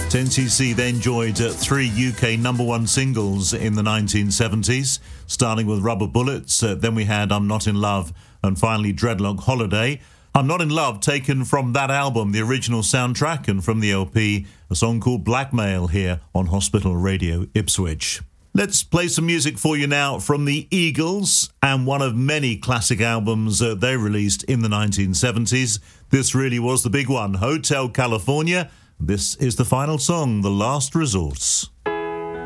10cc then enjoyed three UK number one singles in the 1970s, starting with Rubber Bullets, then we had I'm Not in Love, and finally Dreadlock Holiday. I'm Not in Love, taken from that album, the original soundtrack, and from the LP, a song called Blackmail here on Hospital Radio Ipswich. Let's play some music for you now from the Eagles, and one of many classic albums they released in the 1970s. This really was the big one, Hotel California. This is the final song, The Last Resorts.